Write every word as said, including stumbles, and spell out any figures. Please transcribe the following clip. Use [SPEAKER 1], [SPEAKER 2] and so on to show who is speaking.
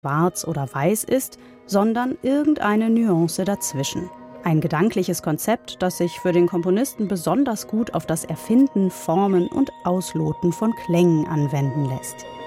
[SPEAKER 1] schwarz oder weiß ist, sondern irgendeine Nuance dazwischen. Ein gedankliches Konzept, das sich für den Komponisten besonders gut auf das Erfinden, Formen und Ausloten von Klängen anwenden lässt.